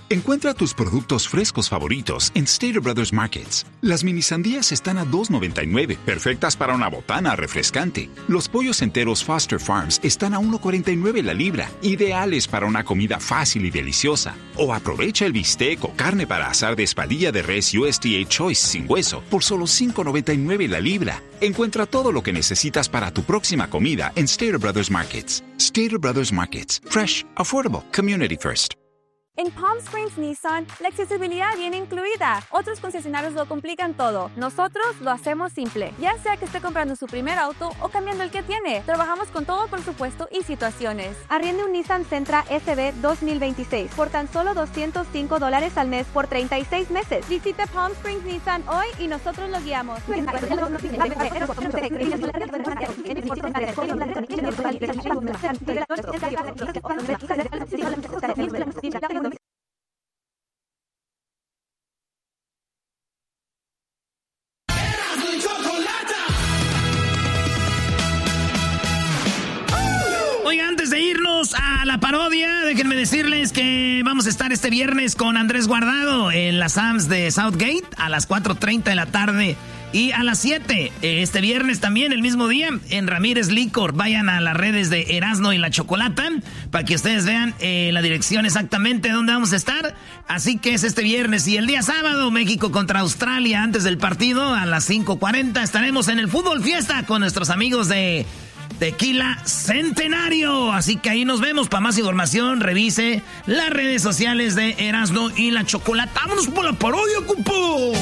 Encuentra tus productos frescos favoritos en Stater Brothers Markets. Las mini sandías están a $2.99, perfectas para una botana refrescante. Los pollos enteros Foster Farms están a $1.49 la libra, ideales para una comida fácil y deliciosa. O aprovecha el bistec o carne para asar de espaldilla de res USDA Choice sin hueso por solo $5.99 la libra. Encuentra todo lo que necesitas para tu próxima comida en Stater Brothers Markets. Stater Brothers Markets. Fresh, affordable, community first. En Palm Springs Nissan, la accesibilidad viene incluida. Otros concesionarios lo complican todo. Nosotros lo hacemos simple. Ya sea que esté comprando su primer auto o cambiando el que tiene. Trabajamos con todo presupuesto y situaciones. Arriende un Nissan Sentra SB 2026 por tan solo $205 al mes por 36 meses. Visite Palm Springs Nissan hoy y nosotros lo guiamos. Oiga, antes de irnos a la parodia, déjenme decirles que vamos a estar este viernes con Andrés Guardado en la Sam's de Southgate a las 4:30 de la tarde y a las 7. Este viernes también, el mismo día, en Ramírez Licor. Vayan a las redes de Erasmo y la Chocolata para que ustedes vean la dirección exactamente de dónde vamos a estar. Así que es este viernes. Y el día sábado, México contra Australia, antes del partido, a las 5:40, estaremos en el Fútbol Fiesta con nuestros amigos de Tequila Centenario. Así que ahí nos vemos. Para más información, revise las redes sociales de Erasmo y la Chocolata. ¡Vámonos por la parodia, cupo!